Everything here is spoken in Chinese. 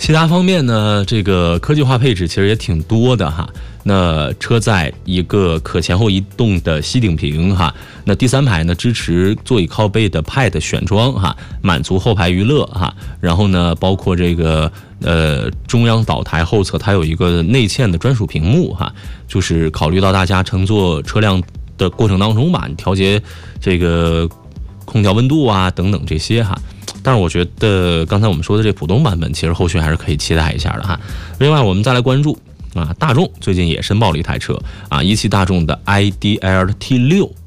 其他方面呢，这个科技化配置其实也挺多的哈。那车载一个可前后移动的吸顶屏哈，那第三排呢支持座椅靠背的 Pad 选装哈，满足后排娱乐哈。然后呢，包括这个中央岛台后侧它有一个内嵌的专属屏幕哈，就是考虑到大家乘坐车辆的过程当中吧，你调节这个空调温度啊等等这些哈。但是我觉得刚才我们说的这普通版本，其实后续还是可以期待一下的哈。另外，我们再来关注大众最近也申报了一台车一汽大众的 iDL T6